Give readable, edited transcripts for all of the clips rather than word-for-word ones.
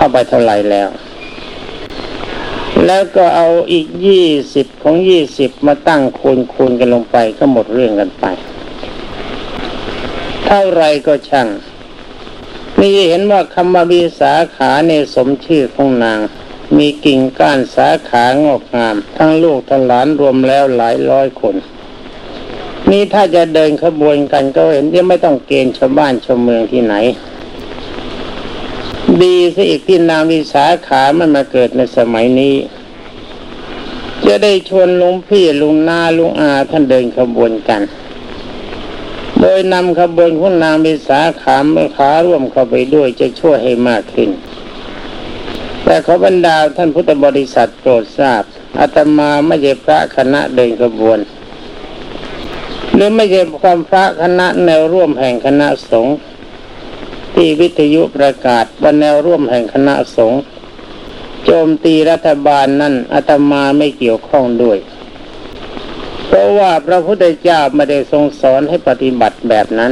ไปเท่าไหร่แล้วก็เอาอีก20ของ20มาตั้งคูณกันลงไปก็หมดเรื่องกันไปเท่าไรก็ช่างนี่เห็นว่าคำว่าวิสาขาในสมชื่อของนางมีกิ่งก้านสาขางอกงามทั้งลูกทั้งหลานรวมแล้วหลายร้อยคนนี่ถ้าจะเดินขบวนกันก็เห็นจะไม่ต้องเกณฑ์ชาวบ้านชาวเมืองที่ไหนดีซะอีกที่นางวิสาขามันมาเกิดในสมัยนี้จะได้ชวนลุงพี่ลุงนาลุงอาท่านเดินขบวนกันโดยนำขบวนของนางวิสาขาร่วมเข้าไปด้วยจะช่วยให้มากขึ้นแต่ขอบรรดาท่านพุทธบริษัทโปรดทราบอาตมาไม่ใช่พระคณะเดินขบวนหรือไม่ใช่ความพระคณะแนวร่วมแห่งคณะสงฆ์ที่วิทยุประกาศว่าแนวร่วมแห่งคณะสงฆ์โจมตีรัฐบาลนั่นอาตมาไม่เกี่ยวข้องด้วยเพราะว่าพระพุทธเจ้าไม่ได้ทรงสอนให้ปฏิบัติแบบนั้น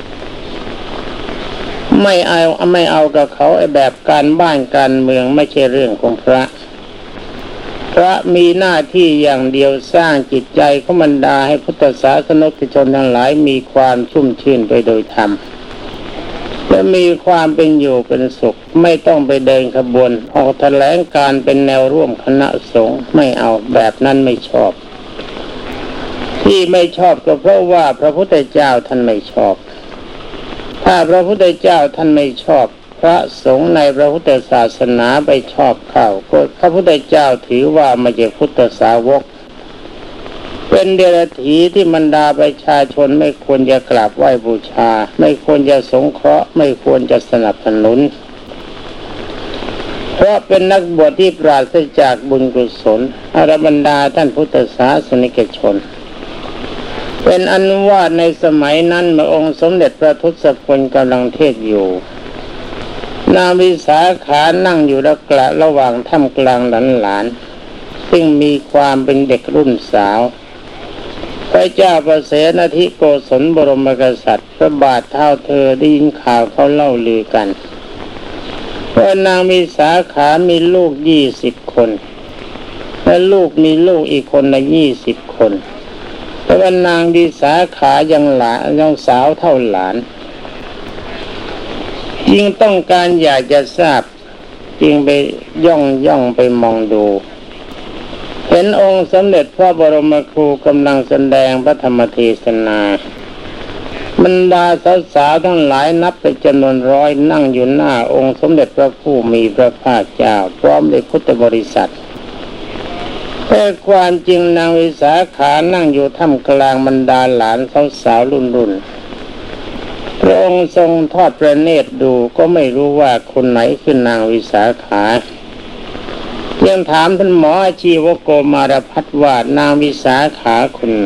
ไม่เอากับเขาไอ้แบบการบ้านการเมืองไม่ใช่เรื่องของพระมีหน้าที่อย่างเดียวสร้างจิตใจของบรรดาให้พุทธศาสนิกชนทั้งหลายมีความชุ่มชื่นไปโดยธรรมและมีความเป็นอยู่เป็นสุขไม่ต้องไปเดินขบวนออกแถลงการเป็นแนวร่วมคณะสงฆ์ไม่เอาแบบนั้นไม่ชอบที่ไม่ชอบก็เพราะว่าพระพุทธเจ้าท่านไม่ชอบถ้าพระพุทธเจ้าท่านไม่ชอบพระสงฆ์ในพระพุทธศาสนาไปชอบเข้าก็พระพุทธเจ้าถือว่าไม่ใช่พุทธสาวกเป็นเดรัจฉีที่บรรดาประชาชนไม่ควรจะกราบไหว้บูชาไม่ควรจะสงเคราะห์ไม่ควรจะสนับสนุนเพราะเป็นนักบวชที่ปราศจากบุญกุศลอรบรรดาท่านพุทธศาสนิกชนเป็นอนุวาตในสมัยนั้นเมื่อองค์สมเด็จพระทศพลกำลังเทศอยู่นางวิสาขานั่งอยู่ระหว่างท่ามกลางหลานซึ่งมีความเป็นเด็กรุ่นสาวพระเจ้าประเสนทิโกศลบรมกษัตริย์พระบาทเท้าเธอได้ยินข่าวเขาเล่าลือกันว่านางวิสาขามีลูก20 คนและลูกมีลูกอีกคนละ20 คนแต่ว่านางวิสาขายังสาวเท่าหลานยิ่งต้องการอยากจะทราบจึงไปย่องไปมองดูเห็นองค์สมเด็จพระบรมครูกำลังแสดงพระธรรมเทศนาบรรดาสาวๆทั้งหลายนับเป็นจำนวนร้อยนั่งอยู่หน้าองค์สมเด็จพระผู้มีพระภาคเจ้าพร้อมด้วยพุทธบริษัทแต่ความจริงนางวิสาขานั่งอยู่ท่ามกลางบรรดาหลานสาวๆรุ่นพระองค์ทรงทอดพระเนตรดูก็ไม่รู้ว่าคนไหนคือนางวิสาขายังถามท่านหมออาชีวโกมารพัฒน์ว่านางวิสาขาคนไหน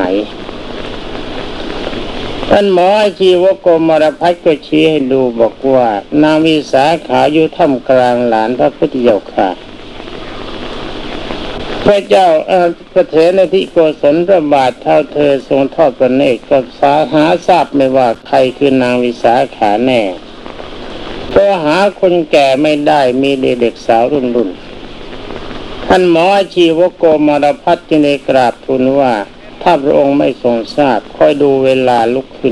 ท่านหมออาชีวโกมารพัฒน์ก็ชี้ให้ดูบอกว่านางวิสาขาอยู่ท่ามกลางหลานพระพุทธเจ้าค่ะพระเจ้าพระเถรทิโกศลพระบาทเท้าเธอทรงทอดพระเนตรก็หาทราบไม่ว่าใครคือนางวิสาขาแน่ก็หาคนแก่ไม่ได้มีเด็กสาวรุ่นท่านหมออาชีวโกมารพัฒน์จึงได้กราบทูลว่าถ้าพระองค์ไม่ทรงทราบค่อยดูเวลาลุกขึ้น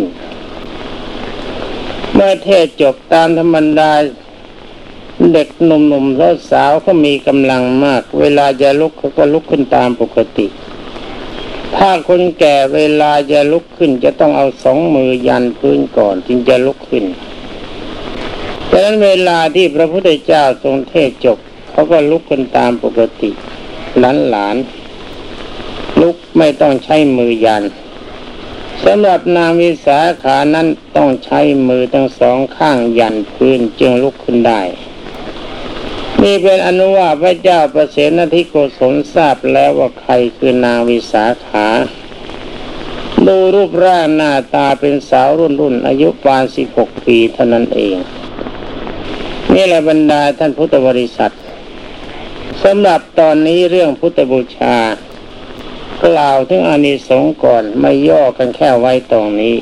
เมื่อเทศจบตามธรรมดาเด็กหนุ่มๆสาวๆเขามีกำลังมากเวลาจะลุกเขาก็ลุกขึ้นตามปกติถ้าคนแก่เวลาจะลุกขึ้นจะต้องเอา2 มือยันพื้นก่อนจึงจะลุกขึ้นดังนั้นเวลาที่พระพุทธเจ้าทรงเทศจบเขาก็ลุกขึ้นตามปกติหลานลุกไม่ต้องใช้มือยันสำหรับนางวิสาขานั้นต้องใช้มือทั้ง2 ข้างยันพื้นจึงลุกขึ้นได้นี่เป็นอนุวาตพระเจ้าประเสนทิโกศลทราบแล้วว่าใครคือนางวิสาขาดูรูปร่างหน้าตาเป็นสาวรุ่นอายุประมาณ16 ปีเท่านั้นเองนี่แหละบรรดาท่านพุทธบริษัทสำหรับตอนนี้เรื่องพุทธบูชากล่าวถึงอานิสงส์ก่อนไม่ย่อกันแค่ไว้ตรงนี้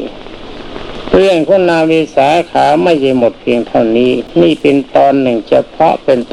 เรื่องของนางวิสาขาไม่ใช่หมดเพียงเท่านี้นี่เป็นตอนหนึ่งเฉพาะเป็น